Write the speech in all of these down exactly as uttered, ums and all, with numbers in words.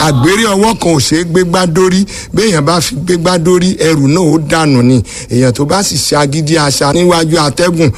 àgbèrè ọwọ́ kan ò ṣeé gbégbá dórí béèyàn bá fi gbégbá dórí ẹrù náà ó dànù ni èèyàn tó bá sì ṣe agídí àṣà níwájú atẹ́gùn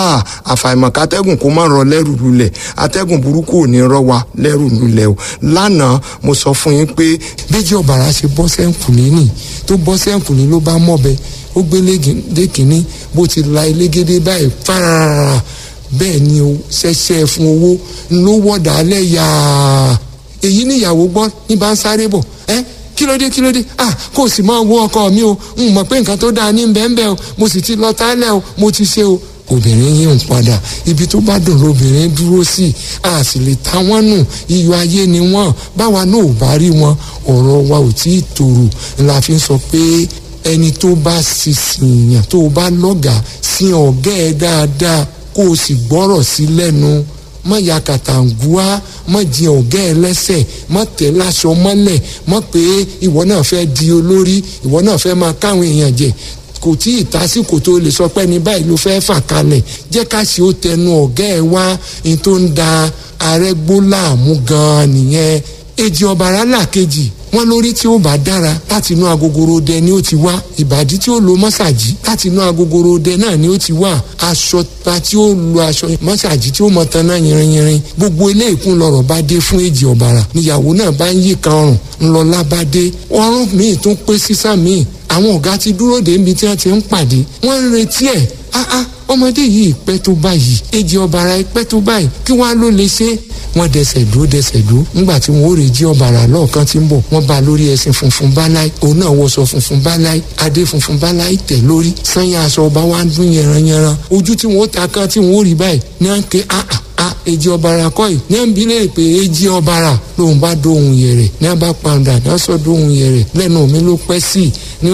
àfàìmọ̀ kátẹ́gùn kó má rọ lẹ́rù lulẹ̀ atẹ́gùn burúkú ò ní rọ wa lẹ́rù lulẹ̀ o. Lánàá mo sọ fún yín pé Déjì Ọ̀bàrà ṣe bọ́ sẹ́ǹkùlé nì tó bọ́ sẹ́ǹkùlé ló bá mọ̀bẹ ó gbé lé kínní bó ti la elégédé báyìí fárárá bẹ́ẹ̀ ni o ṣẹ̀ṣẹ̀ fún owó ló wọ̀dà alẹ́ yàá èyí níyàwó gbọ́ ní bá ń sáré bọ̀ ẹ́ kílódé kílódé ah kò sì máa wo ọkọ mi o n mọ̀ pé nǹkan tó dáa ní bẹ́ẹ̀nbẹ́ẹ̀ o mo sì ti lọ tálẹ̀ o mo ti ṣe o. obìnrin yìí ń padà ibi tó bá dùn lóbìnrin dúró sí a sì lè ta wọ́n nù iyọ̀ ayé ni wọ́n báwa náà ò bá rí wọn ọ̀rọ̀ wa ò tí ì tòrò la fi ń sọ pé ẹni tó bá sì sìyàn tó bá lọ́gàá sí ọ̀gá ẹ̀ dáadáa kó o sì gbọ́rọ̀ sí lẹ́nu má ya kàtàǹgùá má jẹ ọ̀gá ẹ lẹ́sẹ̀ má tẹ̀ láṣọ mọ́lẹ̀ má pé ìwọ náà fẹ́ di olórí ìwọ náà fẹ́ máa káwọn èèyàn jẹ kò tí ì tásìkò tó lè sọ pé ní báyìí ló fẹ́ fà kalẹ̀ jẹ́ ká ṣe ó tẹnu ọ̀gá ẹ wá ní tó ń da Arẹ́gbó láàmú gan-an nìyẹn. Èjì Ọ̀bàrà làkejì wọn lórí tí ó bá dára láti inú agogoro dẹ ni ó ti wá ìbàdí tí ó lo mọ́sàgì láti inú agogoro dẹ náà ni ó ti wá aṣọ ta tí ó lo aṣọ mọ́sàgì tí ó mọ tan náà yìnrìnyìnrìn gbogbo ilé ìkún lọ́rọ̀ bá dé fún Èjì Ọ̀bàrà níyàwó náà bá ń yí kan ọrùn ńlọlá bá dé ọrùn míì tún pé sísá míì àwọn ọ̀gá ti dúró dé ibi tí wọ́n ti ń pàdé wọ́n ń retí ẹ̀ ah ah ọmọdé yìí pẹ́ tó báyìí Èjì Ọ̀bàrà pẹ́ tó báyìí kí wọ́n á ló lè ṣe wọ́n dẹsẹ̀ dúró dẹsẹ̀ dúró ńgbà tí wọ́n ó rè Èjì Ọ̀bàrà lọ́ọ̀kan tí ń bọ̀ wọ́n bá lórí ẹṣin funfun báláì òun náà wọṣọ funfun báláì adé funfun báláì tẹ̀ lórí sanya aṣọ ọba wa ń dún yẹranyẹran ojú tí wọ́n ta kan tí wọ́n ó rí báyìí ní à ń ké ah ah ah Èjì Ọ̀bàrà kọ́ yìí ní à ń bi léèrè pé Èjì Ọ̀bàrà lòun bá dóhùn yẹrẹ ní à bá pàǹdà ní à sọ dóhùn yẹrẹ lẹ́nu mi ló pẹ́ sí